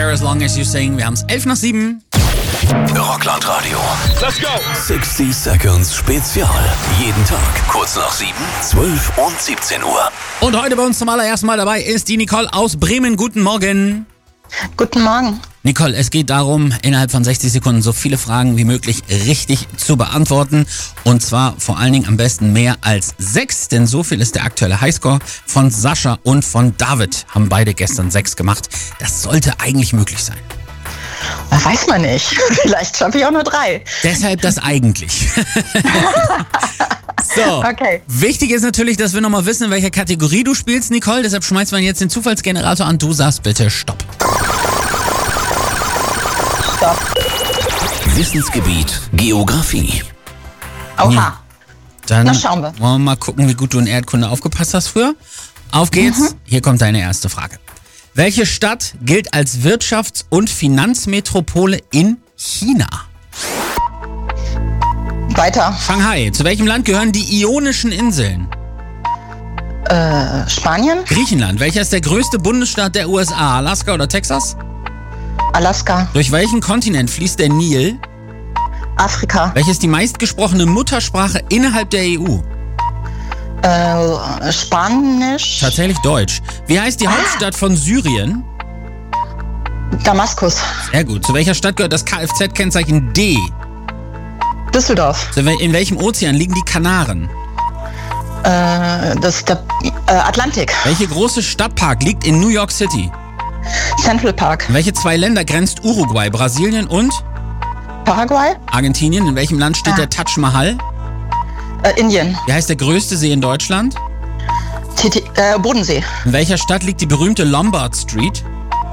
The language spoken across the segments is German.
As Long As You Sing. Wir haben es 11:07. Rockland Radio. Let's go! 60 Seconds Spezial. Jeden Tag kurz nach 7, 12 und 17 Uhr. Und heute bei uns zum allerersten Mal dabei ist die Nicole aus Bremen. Guten Morgen. Guten Morgen. Nicole, es geht darum, innerhalb von 60 Sekunden so viele Fragen wie möglich richtig zu beantworten. Und zwar vor allen Dingen am besten mehr als 6, denn so viel ist der aktuelle Highscore. Von Sascha und von David haben beide gestern 6 gemacht. Das sollte eigentlich möglich sein. Weiß man nicht. Vielleicht schaffe ich auch nur 3. Deshalb das eigentlich. So, Okay. Wichtig ist natürlich, dass wir nochmal wissen, in welcher Kategorie du spielst, Nicole. Deshalb schmeißt man jetzt den Zufallsgenerator an. Du sagst bitte Stopp. Stopp. Wissensgebiet Geografie. Oha. Ja. Dann Na, schauen wir. wollen wir mal gucken, wie gut du in Erdkunde aufgepasst hast früher. Auf geht's. Hier kommt deine erste Frage. Welche Stadt gilt als Wirtschafts- und Finanzmetropole in China? Weiter. Shanghai. Zu welchem Land gehören die Ionischen Inseln? Spanien? Griechenland. Welcher ist der größte Bundesstaat der USA? Alaska oder Texas? Alaska? Durch welchen Kontinent fließt der Nil? Afrika? Welches ist die meistgesprochene Muttersprache innerhalb der EU? Spanisch? Tatsächlich Deutsch. Wie heißt die Hauptstadt von Syrien? Damaskus? Sehr gut. Zu welcher Stadt gehört das Kfz-Kennzeichen D? Düsseldorf? In welchem Ozean liegen die Kanaren? Das ist der Atlantik? Welche große Stadtpark liegt in New York City? Central Park? In welche 2 Länder grenzt Uruguay, Brasilien und Paraguay? Argentinien? In welchem Land steht der Taj Mahal? Indien? Wie heißt der größte See in Deutschland? Bodensee? In welcher Stadt liegt die berühmte Lombard Street?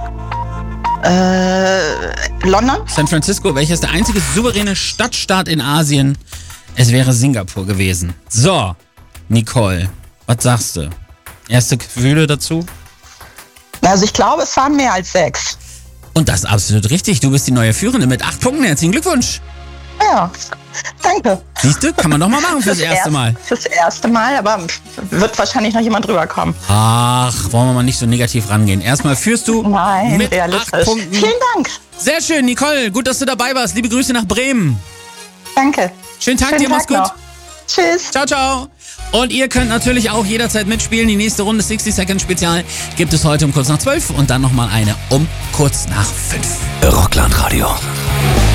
London? San Francisco. Welcher ist der einzige souveräne Stadtstaat in Asien? Es wäre Singapur gewesen. So, Nicole, was sagst du? Erste Gefühle dazu? Also ich glaube, es waren mehr als 6. Und das ist absolut richtig. Du bist die neue Führende mit 8 Punkten. Herzlichen Glückwunsch. Ja, danke. Siehst du, kann man doch mal machen fürs erste Mal. Fürs erste Mal, aber wird wahrscheinlich noch jemand drüber kommen. Ach, wollen wir mal nicht so negativ rangehen. Erstmal führst du Nein, mit 8 realistisch. Punkten. Vielen Dank. Sehr schön, Nicole. Gut, dass du dabei warst. Liebe Grüße nach Bremen. Danke. Schönen Tag dir, mach's gut. noch. Tschüss. Ciao, ciao. Und ihr könnt natürlich auch jederzeit mitspielen. Die nächste Runde 60 Seconds Spezial gibt es heute um kurz nach 12 und dann nochmal eine um kurz nach 5. Rockland Radio.